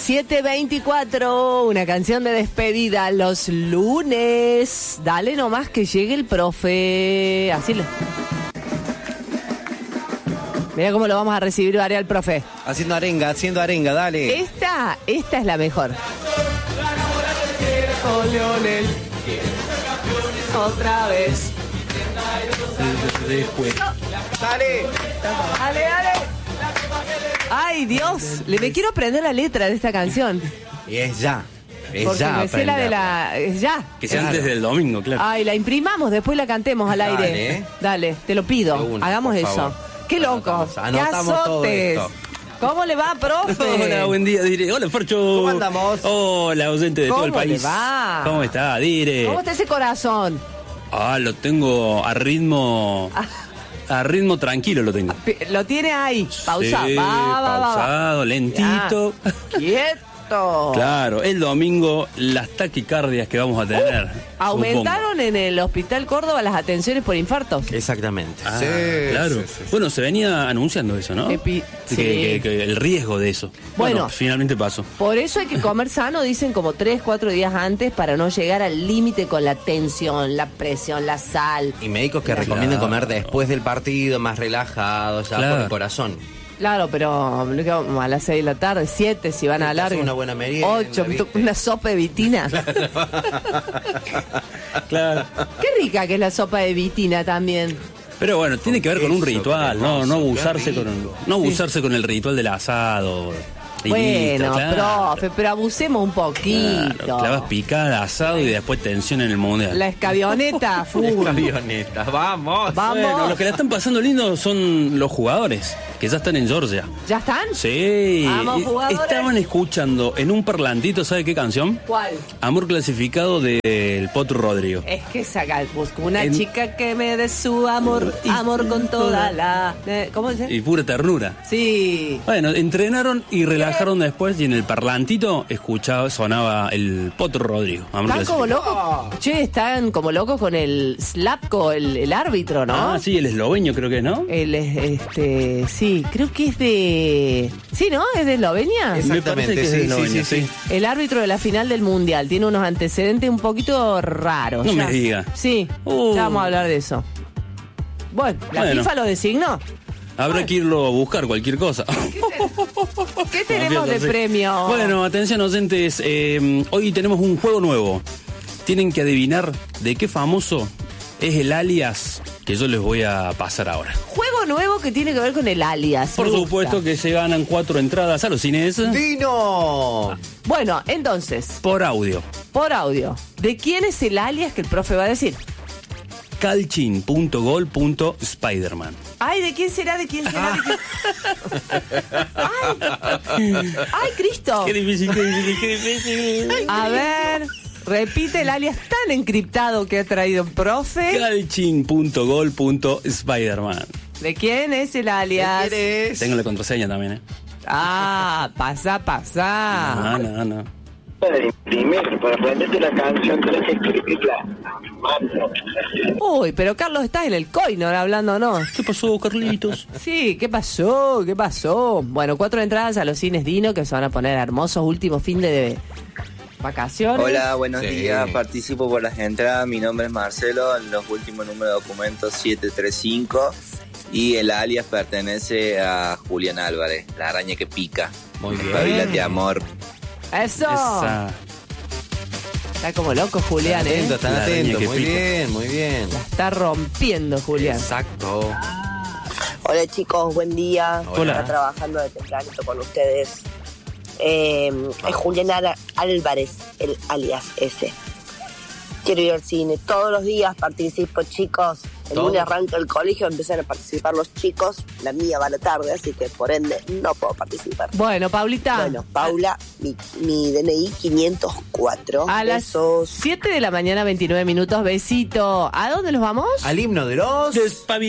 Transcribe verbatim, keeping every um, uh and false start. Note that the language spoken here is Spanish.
siete veinticuatro, una canción de despedida los lunes. Dale nomás que llegue el profe. Así le... Mira cómo lo vamos a recibir, Varia, el profe. Haciendo arenga, haciendo arenga, dale. Esta, esta es la mejor. Oh, Leonel. Otra vez. Después. Dale. Dale, dale. Ay, Dios. Le me quiero aprender la letra de esta canción. Y es ya. Es Porque ya. me sé la de la... Es ya. Que sea Claro. antes del domingo, claro. Ay, la imprimamos, después la cantemos al Dale, aire. ¿eh? Dale, te lo pido. De una, Hagamos por eso. favor. Qué locos. Anotamos, anotamos Qué todo azotes. esto. ¿Cómo le va, profe? Hola, buen día, Dire. Hola, Fercho. ¿Cómo andamos? Hola, ausente de todo el ¿Cómo le país. va? ¿Cómo está, Dire? ¿Cómo está ese corazón? Ah, lo tengo a ritmo... A ritmo tranquilo lo tengo. Pi- Lo tiene ahí. Pausa. Sí, va, va, va, va. pausado, lentito. Ya. Quieto. Claro, el domingo las taquicardias que vamos a tener. Aumentaron en el Hospital Córdoba las atenciones por infartos. Exactamente. Ah, Sí, claro. sí, sí, sí. Bueno, se venía anunciando eso, ¿no? Epi- Que- sí. que- que el riesgo de eso. Bueno. Bueno, finalmente pasó. Por eso hay que comer sano, dicen como tres, cuatro días antes para no llegar al límite con la tensión, la presión, la sal. Y médicos que recomiendan comer después del partido, más relajados, ya Claro. por el corazón. Claro, pero lo que vamos, a las seis de la tarde, siete si van a Te haces largo. una buena merienda, Ocho, ¿viste? una sopa de vitina. Claro. Qué rica que es la sopa de vitina también. Pero bueno, tiene que ver con un queso, ritual, qué no, hermoso, no qué abusarse rico. con no abusarse con el ritual del asado. Y Bueno, listo, claro. profe, pero abusemos un poquito. Claro, clavas picada, asado y después tensión en el mundial. La escabioneta, full. Avionetas, vamos. Vamos. Bueno, los que la están pasando lindo son los jugadores, que ya están en Georgia. ¿Ya están? Sí. Vamos, Y- jugadores. Estaban escuchando en un parlantito, ¿sabe qué canción? ¿Cuál? Amor clasificado del Potro Rodrigo. Es que saca, busco una En- chica que me dé su amor, Y- amor con toda la... eh, ¿Cómo dice? Y pura ternura. Sí. Bueno, entrenaron y relajaron después y en el parlantito escuchaba, sonaba el Potro Rodrigo. Amor Están como clasificado. locos. Che, están como locos con el Slapko, el, el árbitro, ¿no? Ah, sí, el esloveño creo que es, ¿no? El, es- este, sí, creo que es de... Sí, ¿no? ¿Es de Eslovenia? Es- Me Exactamente, parece que es sí, de sí, esloveño, sí, sí. El árbitro de la final del Mundial tiene unos antecedentes un poquito raros. No ya. me diga. Sí, Uh. ya vamos a hablar de eso. Bueno, la Bueno. FIFA lo designó. Habrá que irlo a buscar cualquier cosa. ¿Qué tenemos de Confiando, sí. premio? Bueno, atención oyentes, eh, hoy tenemos un juego nuevo. Tienen que adivinar de qué famoso es el alias que yo les voy a pasar ahora. Juego nuevo que tiene que ver con el alias. Por me gusta. supuesto que se ganan cuatro entradas a los cines ¡Dino! Bueno, entonces, por audio. por audio, ¿de quién es el alias que el profe va a decir? calchin punto gol punto spiderman. Ay, ¿de quién será? ¿De quién será? ¿De quién? Ay, ay, Cristo. Qué difícil, qué difícil, qué difícil. A ver, repite el alias tan encriptado que ha traído el profe. calchin punto gol punto spiderman. ¿De quién es el alias? ¿Qué eres? Tengo la contraseña también, ¿eh? Ah, pasa, pasa. No, no, no. Para imprimir, para aprenderte la canción tenés que escribirla. Mano. Uy, pero Carlos, estás en el coinor hablando, ¿no? ¿Qué pasó, Carlitos? Sí, ¿qué pasó? ¿Qué pasó? Bueno, cuatro entradas a los cines Dino que se van a poner hermosos últimos fin de vacaciones. Hola, buenos Sí. días. Participo por las entradas. Mi nombre es Marcelo. En los últimos números de documentos siete tres cinco. Y el alias pertenece a Julián Álvarez, la araña que pica. Muy bien. Espabilate, amor. Eso. Esa. Está como loco Julián, ¿eh? Atento, están La araña atentos. que Muy pica. bien, muy bien. La está rompiendo Julián. Exacto. Hola chicos, buen día. Hola. Está trabajando de tempranito con ustedes. Eh, es Julián Ara- Álvarez, el alias ese. Quiero ir al cine todos los días, participo chicos. El ¿Todo? lunes arranca el colegio, empiezan a participar los chicos. La mía va a la tarde, así que por ende no puedo participar. Bueno, Paulita. Bueno, Paula, mi, mi D N I quinientos cuatro. A las Besos. siete de la mañana, veintinueve minutos. Besito. ¿A dónde nos vamos? Al himno de los... Despabil-